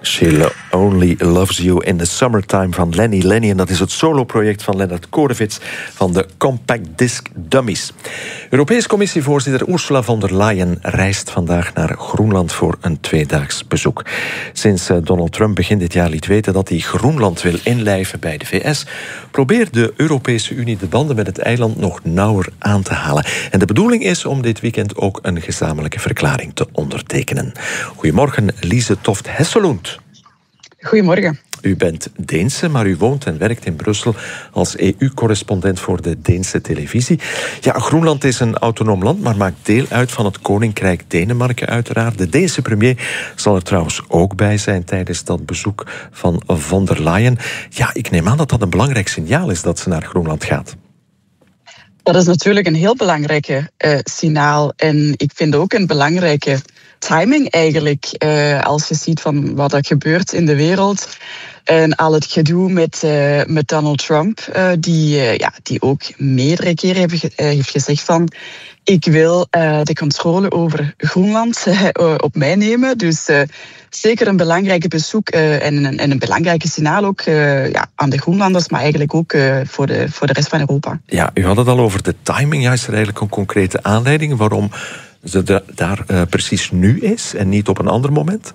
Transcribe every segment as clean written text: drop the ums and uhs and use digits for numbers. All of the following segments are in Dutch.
She Only Loves You in the Summertime van Lenny Lenny. En dat is het soloproject van Lennart Korevits van de Compact Disc Dummies. Europese Commissievoorzitter Ursula von der Leyen reist vandaag naar Groenland voor een 2-daags bezoek. Sinds Donald Trump begin dit jaar liet weten dat hij Groenland wil inlijven bij de VS, probeert de Europese Unie de banden met het eiland nog nauwer aan te halen. En de bedoeling is om dit weekend ook een gezamenlijke verklaring te ondertekenen. Goedemorgen, Lise Toft-Hesselund. Goedemorgen. U bent Deense, maar u woont en werkt in Brussel als EU-correspondent voor de Deense televisie. Ja, Groenland is een autonoom land, maar maakt deel uit van het Koninkrijk Denemarken uiteraard. De Deense premier zal er trouwens ook bij zijn tijdens dat bezoek van von der Leyen. Ja, ik neem aan dat dat een belangrijk signaal is dat ze naar Groenland gaat. Dat is natuurlijk een heel belangrijk signaal. En ik vind ook een belangrijke timing eigenlijk. Als je ziet van wat er gebeurt in de wereld. En al het gedoe met Donald Trump. Die ook meerdere keren heeft gezegd van, ik wil de controle over Groenland op mij nemen. Dus zeker een belangrijke bezoek en een belangrijke signaal ook aan de Groenlanders, maar eigenlijk ook voor de rest van Europa. Ja, u had het al over de timing. Ja, is er eigenlijk een concrete aanleiding waarom ze daar precies nu is en niet op een ander moment?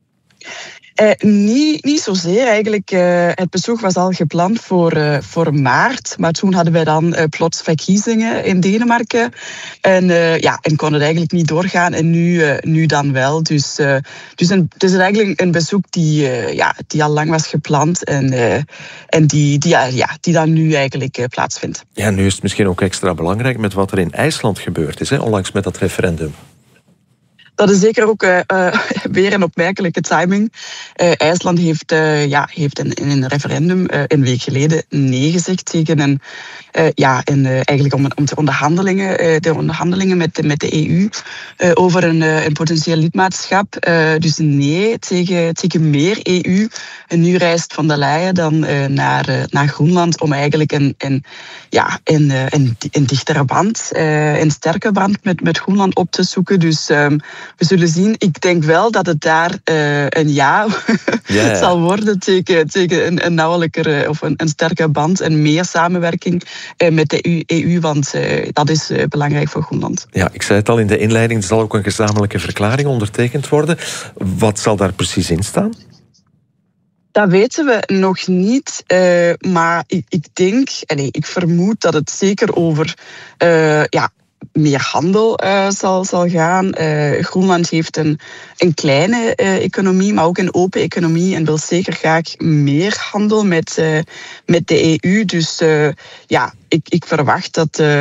Niet zozeer eigenlijk. Het bezoek was al gepland voor maart. Maar toen hadden wij dan plots verkiezingen in Denemarken. En kon het eigenlijk niet doorgaan. En nu dan wel. Dus het is eigenlijk een bezoek die al lang was gepland. En die dan nu eigenlijk plaatsvindt. Ja, nu is het misschien ook extra belangrijk met wat er in IJsland gebeurd is. Onlangs met dat referendum. Dat is zeker ook weer een opmerkelijke timing. IJsland heeft in een referendum een week geleden nee gezegd tegen eigenlijk om de onderhandelingen met de EU over een potentieel lidmaatschap. Dus nee tegen meer EU. En nu reist von der Leyen dan naar Groenland om eigenlijk een dichtere band, een sterke band met Groenland op te zoeken. Dus we zullen zien. Ik denk wel dat het daar een zal worden tegen een nauwelijker of een sterke band en meer samenwerking met de EU, want dat is belangrijk voor Groenland. Ja, ik zei het al in de inleiding, er zal ook een gezamenlijke verklaring ondertekend worden. Wat zal daar precies in staan? Dat weten we nog niet, maar ik denk, ik vermoed dat het zeker over meer handel zal gaan. Groenland heeft een kleine economie, maar ook een open economie en wil zeker graag meer handel met de EU. Dus ik verwacht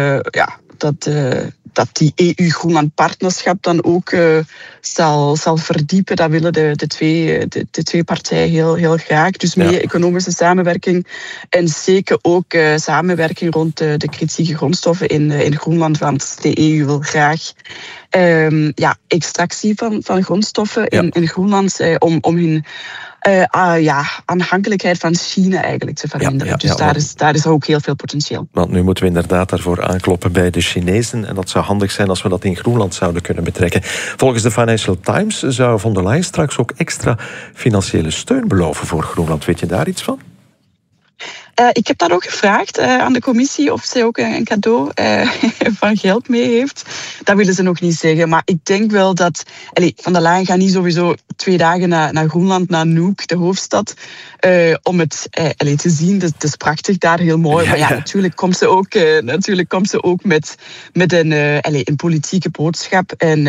dat die EU-Groenland-partnerschap dan ook zal verdiepen. Dat willen de twee partijen heel graag. Dus meer economische samenwerking en zeker ook samenwerking rond de kritieke grondstoffen in Groenland. Want de EU wil graag extractie van grondstoffen in Groenland om hun aanhankelijkheid van China eigenlijk te verminderen. Daar is ook heel veel potentieel. Want nu moeten we inderdaad daarvoor aankloppen bij de Chinezen. En dat zou handig zijn als we dat in Groenland zouden kunnen betrekken. Volgens de Financial Times zou von der Leyen straks ook extra financiële steun beloven voor Groenland. Weet je daar iets van? Ik heb dat ook gevraagd aan de commissie of zij ook een cadeau van geld mee heeft. Dat willen ze nog niet zeggen. Maar ik denk wel dat von der Leyen gaat niet sowieso 2 dagen naar Groenland, naar Nuuk, de hoofdstad, om het te zien. Het is prachtig daar, heel mooi. Maar natuurlijk komt ze ook met een politieke boodschap. En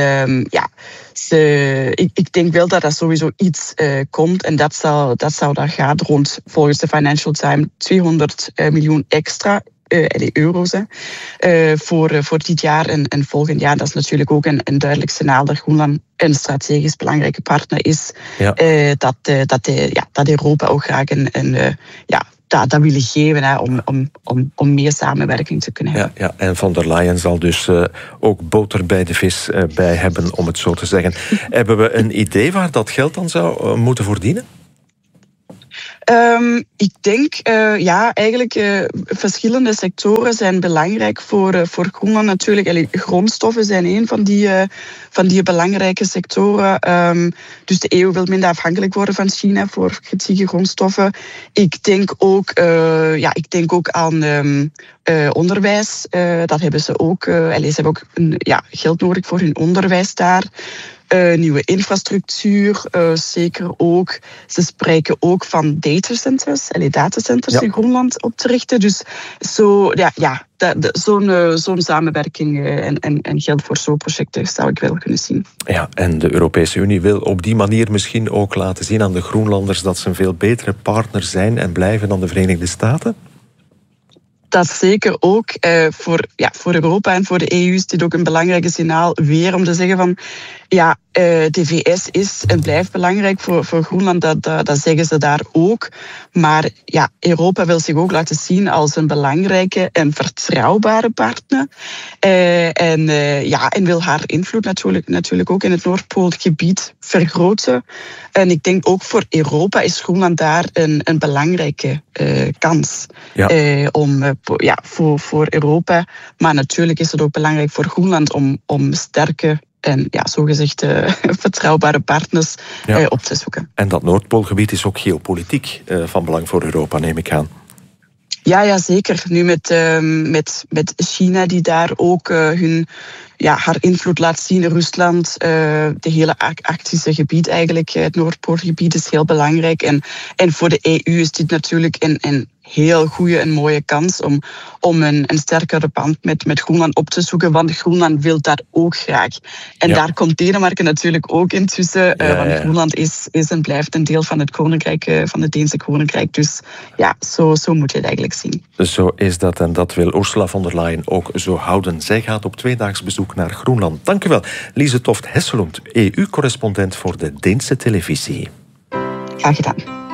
ik denk wel dat er sowieso iets komt. En dat zou daar gaan rond, volgens de Financial Times, 200 miljoen extra euro's voor dit jaar en volgend jaar. Dat is natuurlijk ook een duidelijk signaal dat Groenland een strategisch belangrijke partner is. Dat Europa ook graag dat willen geven om meer samenwerking te kunnen hebben. Ja, en von der Leyen zal dus ook boter bij de vis bij hebben, om het zo te zeggen. Hebben we een idee waar dat geld dan zou moeten voor dienen? Ik denk, eigenlijk verschillende sectoren zijn belangrijk voor Groenland natuurlijk. Grondstoffen zijn een van die belangrijke sectoren. Dus de EU wil minder afhankelijk worden van China voor kritieke grondstoffen. Ik denk ook aan onderwijs. Dat hebben ze ook. Ze hebben ook geld nodig voor hun onderwijs daar. Nieuwe infrastructuur, zeker ook. Ze ook van datacenters in Groenland op te richten. Dus zo'n samenwerking en geld voor zo'n projecten zou ik wel kunnen zien. Ja, en de Europese Unie wil op die manier misschien ook laten zien aan de Groenlanders dat ze een veel betere partner zijn en blijven dan de Verenigde Staten? Dat zeker ook. Voor Europa en voor de EU is dit ook een belangrijke signaal weer om te zeggen van de VS is en blijft belangrijk voor Groenland, dat zeggen ze daar ook. Maar Europa wil zich ook laten zien als een belangrijke en vertrouwbare partner. En wil haar invloed natuurlijk ook in het Noordpoolgebied vergroten. En ik denk ook voor Europa is Groenland daar een belangrijke kans voor Europa. Maar natuurlijk is het ook belangrijk voor Groenland om sterke en zogezegd vertrouwbare partners op te zoeken. En dat Noordpoolgebied is ook geopolitiek van belang voor Europa, neem ik aan. Ja, zeker. Nu met China die daar ook haar invloed laat zien. Rusland, de hele Arctische gebied eigenlijk, het Noordpoolgebied is heel belangrijk. En voor de EU is dit natuurlijk een heel goede en mooie kans om een sterkere band met Groenland op te zoeken, want Groenland wil dat ook graag. En daar komt Denemarken natuurlijk ook intussen, want Groenland is en blijft een deel van het koninkrijk, van het Deense koninkrijk. Dus zo moet je het eigenlijk zien. Zo is dat en dat wil Ursula von der Leyen ook zo houden. Zij gaat op 2-daags bezoek naar Groenland. Dank u wel, Lise Toft-Hesselund, EU-correspondent voor de Deense televisie. Graag gedaan.